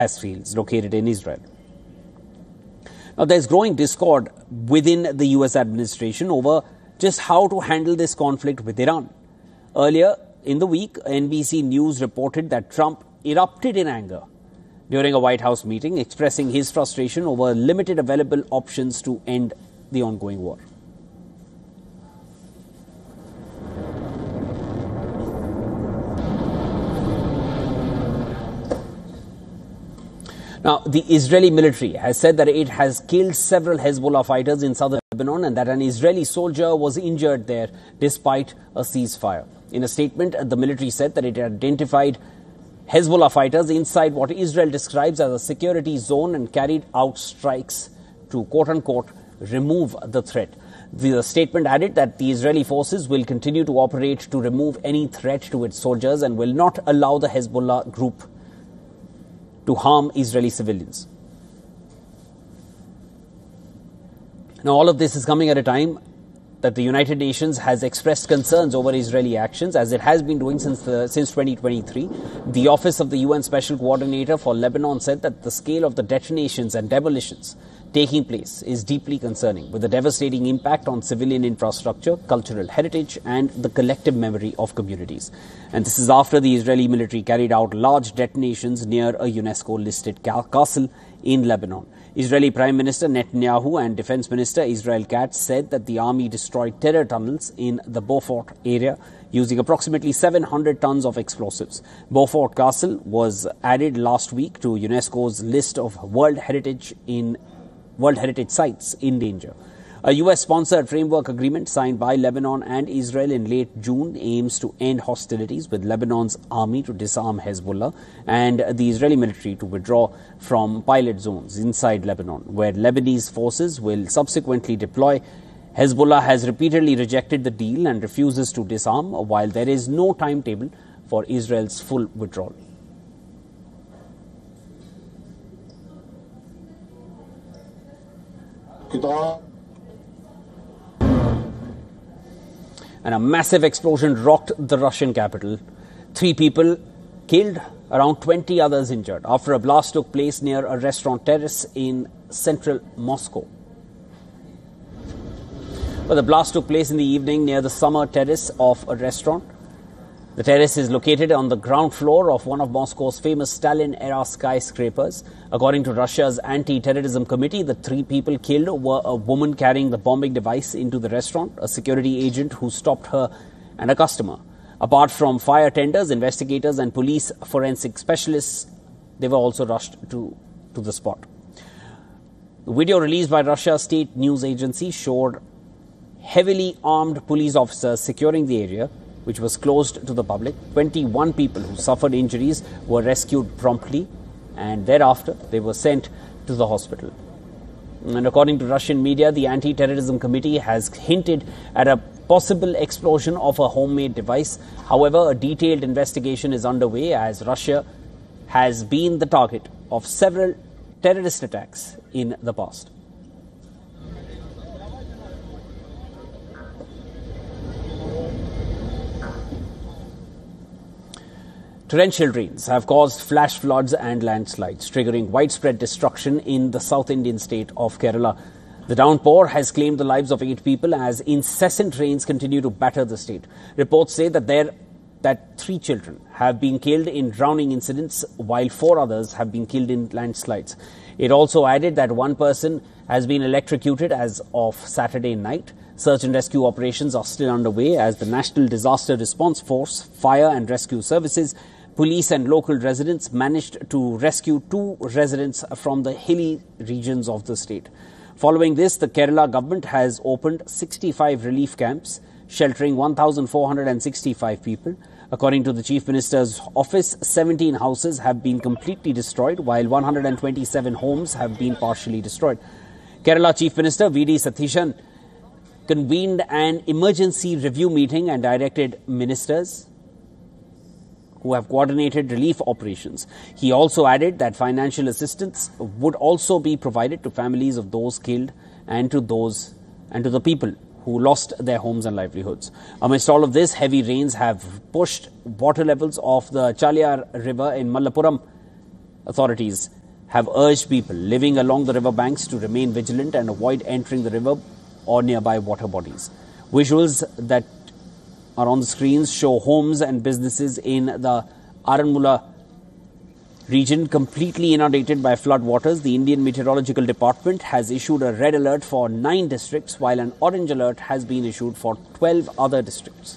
fields located in Israel. Now, there's growing discord within the US administration over just how to handle this conflict with Iran. Earlier in the week, NBC News reported that Trump erupted in anger during a White House meeting, expressing his frustration over limited available options to end the ongoing war. Now, the Israeli military has said that it has killed several Hezbollah fighters in southern Lebanon and that an Israeli soldier was injured there despite a ceasefire. In a statement, the military said that it identified Hezbollah fighters inside what Israel describes as a security zone and carried out strikes to, quote-unquote, remove the threat. The statement added that the Israeli forces will continue to operate to remove any threat to its soldiers and will not allow the Hezbollah group to harm Israeli civilians. Now, all of this is coming at a time that the United Nations has expressed concerns over Israeli actions, as it has been doing since 2023. The Office of the UN Special Coordinator for Lebanon said that the scale of the detonations and demolitions taking place is deeply concerning, with a devastating impact on civilian infrastructure, cultural heritage, and the collective memory of communities. And this is after the Israeli military carried out large detonations near a UNESCO-listed castle in Lebanon. Israeli Prime Minister Netanyahu and Defense Minister Israel Katz said that the army destroyed terror tunnels in the Beaufort area using approximately 700 tons of explosives. Beaufort Castle was added last week to UNESCO's list of World Heritage Sites in danger. A US-sponsored framework agreement signed by Lebanon and Israel in late June aims to end hostilities with Lebanon's army to disarm Hezbollah and the Israeli military to withdraw from pilot zones inside Lebanon, where Lebanese forces will subsequently deploy. Hezbollah has repeatedly rejected the deal and refuses to disarm, while there is no timetable for Israel's full withdrawal. And a massive explosion rocked the Russian capital. 3 people killed, around 20 others injured after a blast took place near a restaurant terrace in central Moscow. Well, the blast took place in the evening near the summer terrace of a restaurant. The terrace is located on the ground floor of one of Moscow's famous Stalin-era skyscrapers. According to Russia's anti-terrorism committee, the 3 people killed were a woman carrying the bombing device into the restaurant, a security agent who stopped her, and a customer. Apart from fire tenders, investigators and police forensic specialists, they were also rushed to the spot. The video released by Russia's state news agency showed heavily armed police officers securing the area, which was closed to the public. 21 people who suffered injuries were rescued promptly, and thereafter they were sent to the hospital. And according to Russian media, the Anti-Terrorism Committee has hinted at a possible explosion of a homemade device. However, a detailed investigation is underway, as Russia has been the target of several terrorist attacks in the past. Torrential rains have caused flash floods and landslides, triggering widespread destruction in the South Indian state of Kerala. The downpour has claimed the lives of 8 people as incessant rains continue to batter the state. Reports say that 3 children have been killed in drowning incidents, while 4 others have been killed in landslides. It also added that 1 person has been electrocuted as of Saturday night. Search and rescue operations are still underway as the National Disaster Response Force, Fire and Rescue Services, police and local residents managed to rescue 2 residents from the hilly regions of the state. Following this, the Kerala government has opened 65 relief camps, sheltering 1,465 people. According to the Chief Minister's office, 17 houses have been completely destroyed, while 127 homes have been partially destroyed. Kerala Chief Minister V.D. Satheesan convened an emergency review meeting and directed ministers who have coordinated relief operations. He also added that financial assistance would also be provided to families of those killed and to the people who lost their homes and livelihoods. Amidst all of this, heavy rains have pushed water levels of the Chaliyar River in Malappuram Authorities have urged people living along the river banks to remain vigilant and avoid entering the river or nearby water bodies. Visuals that are on the screens show homes and businesses in the Aranmula region completely inundated by flood waters. The Indian Meteorological Department has issued a red alert for 9 districts, while an orange alert has been issued for 12 other districts.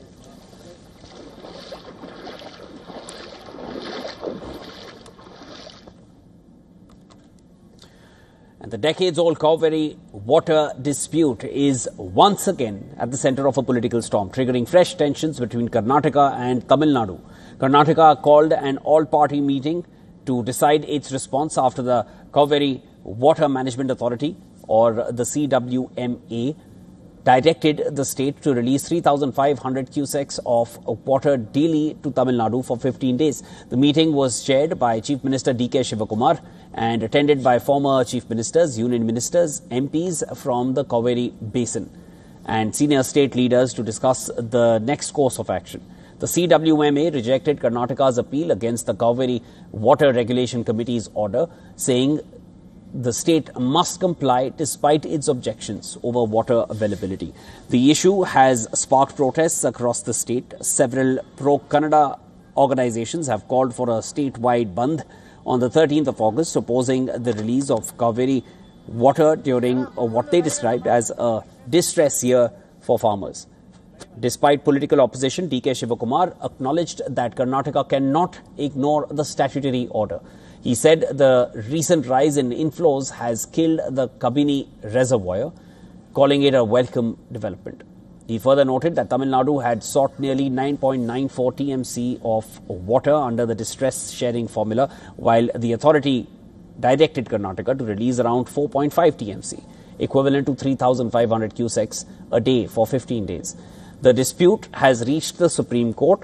And the decades-old Cauvery water dispute is once again at the center of a political storm, triggering fresh tensions between Karnataka and Tamil Nadu. Karnataka called an all-party meeting to decide its response after the Cauvery Water Management Authority, or the CWMA, directed the state to release 3,500 cusecs of water daily to Tamil Nadu for 15 days. The meeting was chaired by Chief Minister D.K. Shivakumar and attended by former Chief Ministers, Union Ministers, MPs from the Cauvery Basin and senior state leaders to discuss the next course of action. The CWMA rejected Karnataka's appeal against the Cauvery Water Regulation Committee's order, saying the state must comply despite its objections over water availability. The issue has sparked protests across the state. Several pro-Kannada organizations have called for a statewide bandh on the 13th of August, opposing the release of Cauvery water during what they described as a distress year for farmers. Despite political opposition, D.K. Shivakumar acknowledged that Karnataka cannot ignore the statutory order. He said the recent rise in inflows has killed the Kabini reservoir, calling it a welcome development. He further noted that Tamil Nadu had sought nearly 9.94 TMC of water under the distress sharing formula, while the authority directed Karnataka to release around 4.5 TMC, equivalent to 3,500 cusecs a day for 15 days. The dispute has reached the Supreme Court.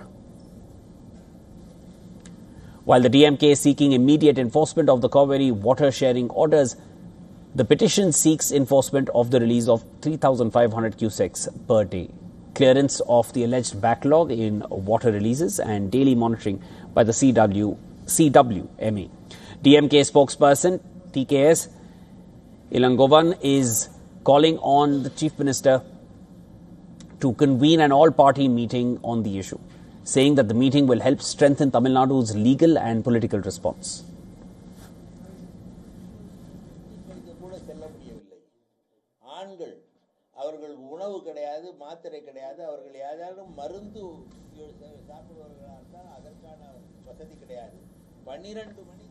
While the DMK is seeking immediate enforcement of the Cauvery water sharing orders, the petition seeks enforcement of the release of 3,500 cusecs per day, clearance of the alleged backlog in water releases, and daily monitoring by the CWMA. DMK spokesperson TKS Ilangovan is calling on the Chief Minister to convene an all-party meeting on the issue, saying that the meeting will help strengthen Tamil Nadu's legal and political response. ஆண்கள் அவர்கள் உணவு கிடையாது, மாத்திரை கிடையாது, அவர்கள் ஏதாவது மருந்து சாப்பிடுவார்களா இருந்தால் அதற்கான வசதி கிடையாது. 12 மணி.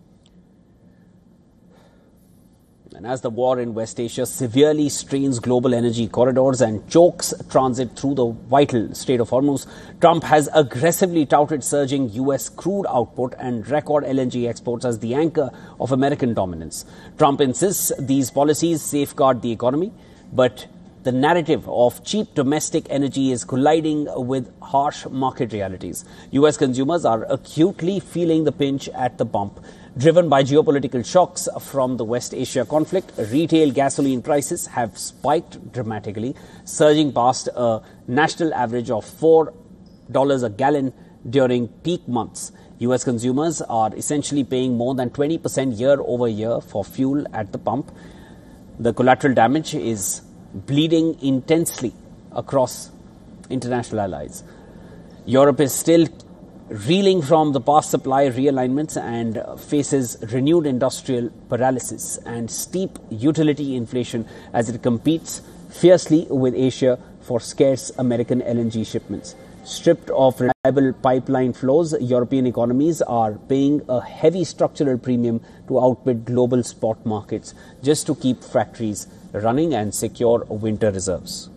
And as the war in West Asia severely strains global energy corridors and chokes transit through the vital Strait of Hormuz, Trump has aggressively touted surging U.S. crude output and record LNG exports as the anchor of American dominance. Trump insists these policies safeguard the economy, but the narrative of cheap domestic energy is colliding with harsh market realities. U.S. consumers are acutely feeling the pinch at the pump. Driven by geopolitical shocks from the West Asia conflict, retail gasoline prices have spiked dramatically, surging past a national average of $4 a gallon during peak months. U.S. consumers are essentially paying more than 20% year over year for fuel at the pump. The collateral damage is bleeding intensely across international allies. Europe is still reeling from the past supply realignments and faces renewed industrial paralysis and steep utility inflation as it competes fiercely with Asia for scarce American LNG shipments. Stripped of reliable pipeline flows, European economies are paying a heavy structural premium to outbid global spot markets just to keep factories running and secure winter reserves.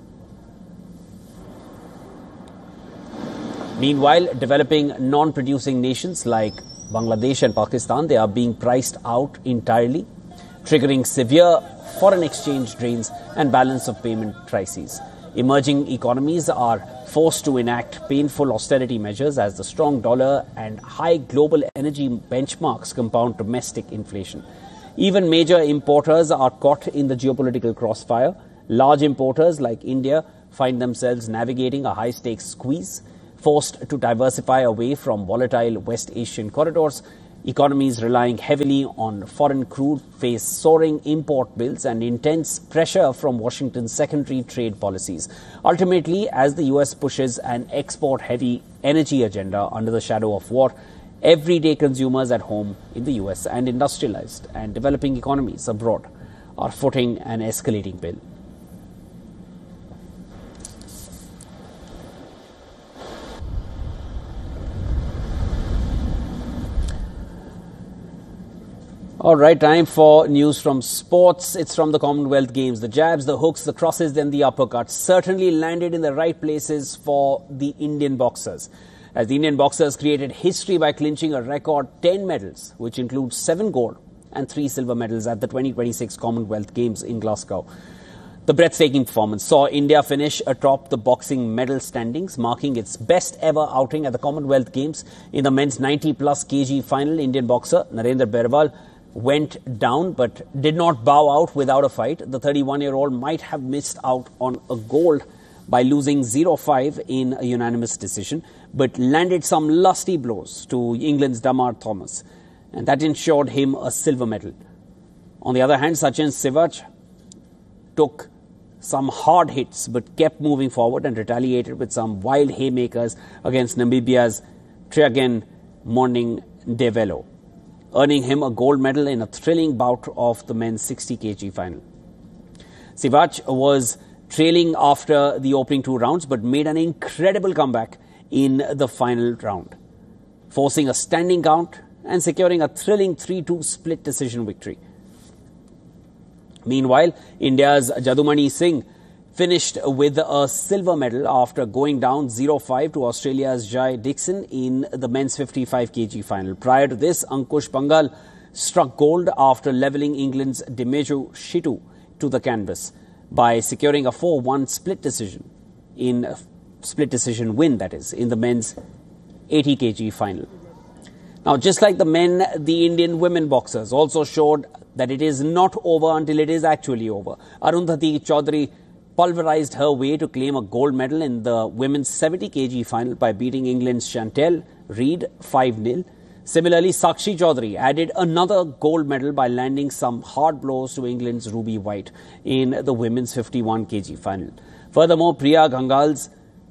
Meanwhile, developing non-producing nations like Bangladesh and Pakistan, they are being priced out entirely, triggering severe foreign exchange drains and balance of payment crises. Emerging economies are forced to enact painful austerity measures as the strong dollar and high global energy benchmarks compound domestic inflation. Even major importers are caught in the geopolitical crossfire. Large importers like India find themselves navigating a high-stakes squeeze, forced to diversify away from volatile West Asian corridors. Economies relying heavily on foreign crude face soaring import bills and intense pressure from Washington's secondary trade policies. Ultimately, as the US pushes an export-heavy energy agenda under the shadow of war, everyday consumers at home in the US and industrialized and developing economies abroad are footing an escalating bill. All right, time for news from sports. It's from the Commonwealth Games. The jabs, the hooks, the crosses, then the uppercuts certainly landed in the right places for the Indian boxers, as the Indian boxers created history by clinching a record 10 medals, which includes 7 gold and 3 silver medals at the 2026 Commonwealth Games in Glasgow. The breathtaking performance saw India finish atop the boxing medal standings, marking its best ever outing at the Commonwealth Games. In the men's 90-plus kg final, Indian boxer Narendra Berwal went down but did not bow out without a fight. The 31-year-old might have missed out on a gold by losing 0-5 in a unanimous decision, but landed some lusty blows to England's Damar Thomas, and that ensured him a silver medal. On the other hand, Sachin Sivaj took some hard hits but kept moving forward and retaliated with some wild haymakers against Namibia's Triagen Morning Develo, earning him a gold medal in a thrilling bout of the men's 60 kg final. Sivaj was trailing after the opening 2 rounds but made an incredible comeback in the final round, forcing a standing count and securing a thrilling 3-2 split decision victory. Meanwhile, India's Jadumani Singh finished with a silver medal after going down 0-5 to Australia's Jai Dixon in the men's 55 kg final. Prior to this, Ankush Pangal struck gold after levelling England's Dimeju Shitu to the canvas by securing a 4-1 split decision win, that is, in the men's 80 kg final. Now, just like the men, the Indian women boxers also showed that it is not over until it is actually over. Arundhati Chaudhary pulverized her way to claim a gold medal in the women's 70 kg final by beating England's Chantel Reid 5-0. Similarly, Sakshi Chaudhary added another gold medal by landing some hard blows to England's Ruby White in the women's 51 kg final. Furthermore, Priya Gangas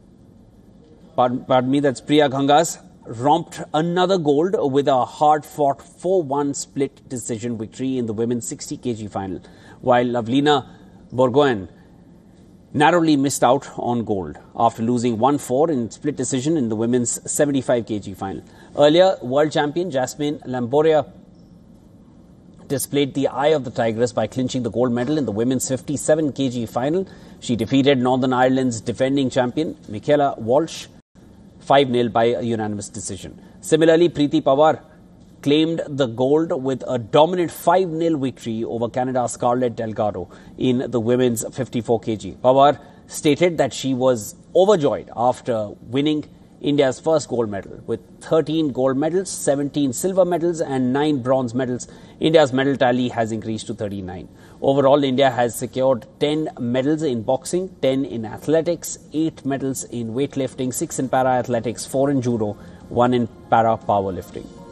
romped another gold with a hard-fought 4-1 split decision victory in the women's 60 kg final, while Lavlina Borgohain narrowly missed out on gold after losing 1-4 in split decision in the women's 75 kg final. Earlier, world champion Jasmine Lamboria displayed the eye of the tigress by clinching the gold medal in the women's 57 kg final. She defeated Northern Ireland's defending champion Michaela Walsh 5-0 by a unanimous decision. Similarly, Preeti Pawar claimed the gold with a dominant 5-0 victory over Canada's Scarlett Delgado in the women's 54 kg. Pawar stated that she was overjoyed after winning India's first gold medal. With 13 gold medals, 17 silver medals and 9 bronze medals, India's medal tally has increased to 39. Overall, India has secured 10 medals in boxing, 10 in athletics, 8 medals in weightlifting, 6 in para-athletics, 4 in judo, 1 in para-powerlifting.